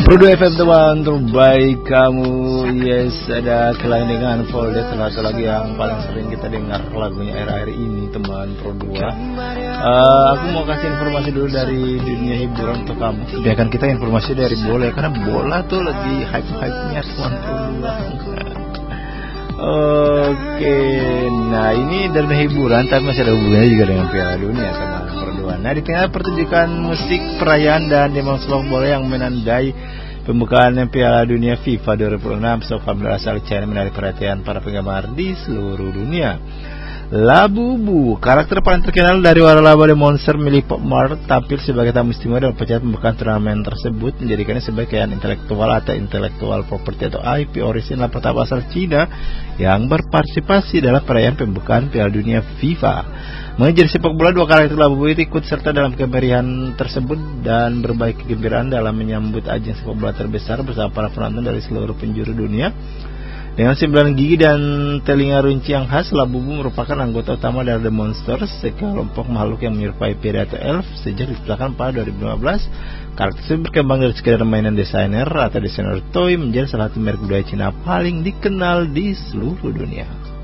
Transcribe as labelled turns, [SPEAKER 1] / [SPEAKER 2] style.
[SPEAKER 1] Pro2 FM teman terbaik kamu. Yes, ada kelainan folder salah satu lagu yang paling sering kita dengar lagunya akhir-akhir ini teman Pro2. Aku mau kasih informasi dulu dari dunia hiburan untuk kamu. Biarkan kita informasi dari bola, karena bola tuh lagi hype-hypenya teman Pro2. Oke, nah ini dari hiburan tapi masih ada hubungannya juga dengan Piala Dunia teman Pro2. Nah, di tengah pertunjukan musik, perayaan dan demam sepak bola yang menandai pembukaan Piala Dunia FIFA 2006, sepak bola asal China menarik perhatian para penggemar di seluruh dunia. Labubu, karakter paling terkenal dari waralaba The Monster milik Pop Mart, tampil sebagai tamu istimewa dalam acara pembukaan turnamen tersebut, menjadikannya sebagai kekayaan intelektual atau intellectual property atau IP orisinal pertama asal Cina yang berpartisipasi dalam perayaan pembukaan Piala Dunia FIFA. Mengejar sepak bola, dua karakter Labubu itu ikut serta dalam kemeriahan tersebut dan berbagi kegembiraan dalam menyambut ajang sepak bola terbesar bersama para penonton dari seluruh penjuru dunia. Dengan 9 gigi dan telinga runci yang khas, Labubu merupakan anggota utama dari The Monsters, sekelompok makhluk yang menyerupai peri atau elf. Sejak diciptakan pada 2015, karakter itu berkembang dari sekedar mainan desainer atau desainer toy menjadi salah satu merek budaya Cina paling dikenal di seluruh dunia.